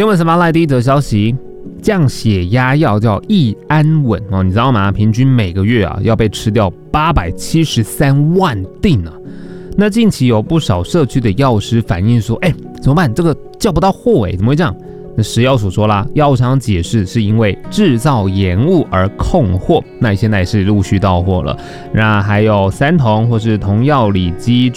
新闻spotlight第一则消息，降血压药叫益安稳哦，你知道吗？平均每个月要被吃掉873万锭啊。那近期有不少社区的药师反映说，怎么办？这个叫不到货怎么会这样？那食药署说啦，药厂解释是因为制造延误而控货，那现在是陆续到货了。那还有3酮或是酮药里基